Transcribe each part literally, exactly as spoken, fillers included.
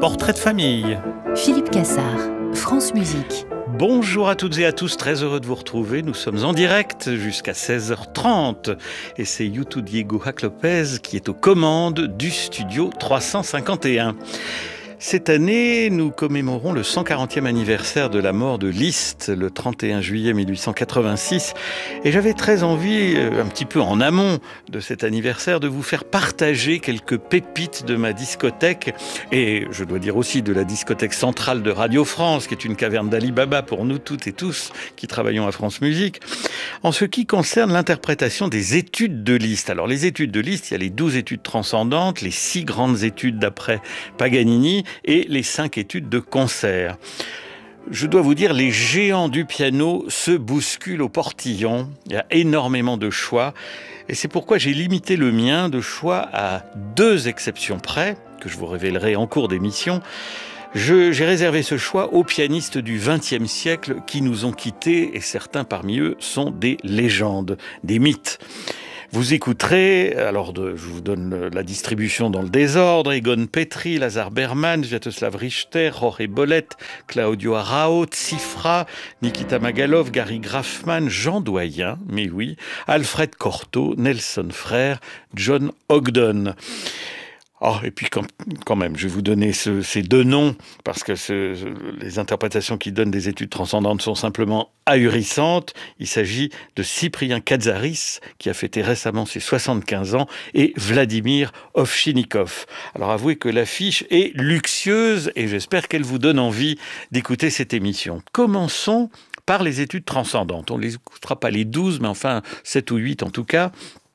Portrait de famille. Philippe Cassard, France Musique. Bonjour à toutes et à tous, très heureux de vous retrouver. Nous sommes en direct jusqu'à seize heures trente et c'est Youtou Diego Hack Lopez qui est aux commandes du studio trois cent cinquante et un. Cette année, nous commémorons le cent quarantième anniversaire de la mort de Liszt, le trente et un juillet mille huit cent quatre-vingt-six. Et j'avais très envie, un petit peu en amont de cet anniversaire, de vous faire partager quelques pépites de ma discothèque. Et je dois dire aussi de la discothèque centrale de Radio France, qui est une caverne d'Ali Baba pour nous toutes et tous qui travaillons à France Musique. En ce qui concerne l'interprétation des études de Liszt. Alors les études de Liszt, il y a les douze études transcendantes, les six grandes études d'après Paganini, et les cinq études de concert. Je dois vous dire, les géants du piano se bousculent au portillon. Il y a énormément de choix. Et c'est pourquoi j'ai limité le mien de choix à deux exceptions près, que je vous révélerai en cours d'émission. Je, j'ai réservé ce choix aux pianistes du vingtième siècle qui nous ont quittés, et certains parmi eux sont des légendes, des mythes. Vous écouterez, alors de, je vous donne la distribution dans le désordre, Egon Petri, Lazar Berman, Sviatoslav Richter, Jorge Bolet, Claudio Arrau, Tsifra, Nikita Magalov, Gary Grafman, Jean Doyen, mais oui, Alfred Cortot, Nelson Frère, John Ogden. Oh, et puis quand, quand même, je vais vous donner ce, ces deux noms, parce que ce, les interprétations qui donnent des études transcendantes sont simplement ahurissantes. Il s'agit de Cyprien Katsaris, qui a fêté récemment ses soixante-quinze ans, et Vladimir Ovchinnikov. Alors avouez que l'affiche est luxueuse, et j'espère qu'elle vous donne envie d'écouter cette émission. Commençons par les études transcendantes. On ne les écoutera pas les douze, mais enfin sept ou huit en tout cas.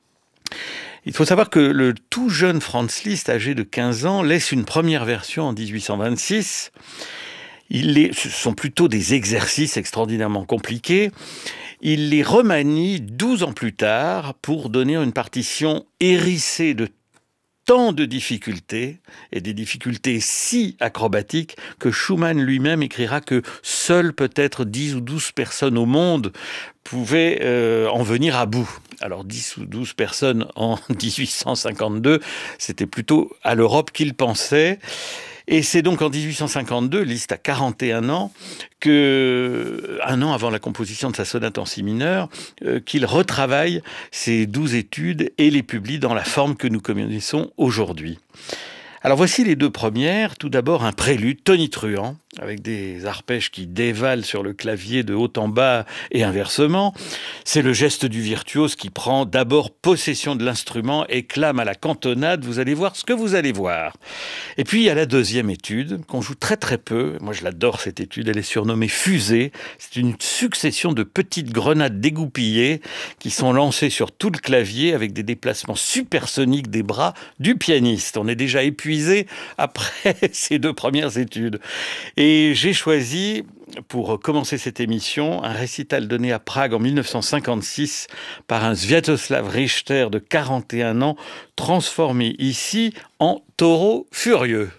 Il faut savoir que le tout jeune Franz Liszt, âgé de quinze ans, laisse une première version en dix-huit cent vingt-six. Il les, ce sont plutôt des exercices extraordinairement compliqués. Il les remanie douze ans plus tard pour donner une partition hérissée de tant de difficultés, et des difficultés si acrobatiques, que Schumann lui-même écrira que seules peut-être dix ou douze personnes au monde pouvaient euh, en venir à bout. Alors dix ou douze personnes en dix-huit cent cinquante-deux, c'était plutôt à l'Europe qu'il pensait. Et c'est donc en dix-huit cent cinquante-deux, Liszt a quarante et un ans, que, un an avant la composition de sa sonate en si mineur, euh, qu'il retravaille ces douze études et les publie dans la forme que nous connaissons aujourd'hui. Alors voici les deux premières. Tout d'abord un prélude tonitruant, avec des arpèges qui dévalent sur le clavier de haut en bas et inversement. C'est le geste du virtuose qui prend d'abord possession de l'instrument et clame à la cantonade. Vous allez voir ce que vous allez voir. Et puis il y a la deuxième étude, qu'on joue très très peu. Moi je l'adore cette étude, elle est surnommée Fusée. C'est une succession de petites grenades dégoupillées qui sont lancées sur tout le clavier avec des déplacements supersoniques des bras du pianiste. On est déjà épuisé après ces deux premières études. Et j'ai choisi, pour commencer cette émission, un récital donné à Prague en mille neuf cent cinquante-six par un Sviatoslav Richter de quarante et un ans, transformé ici en taureau furieux.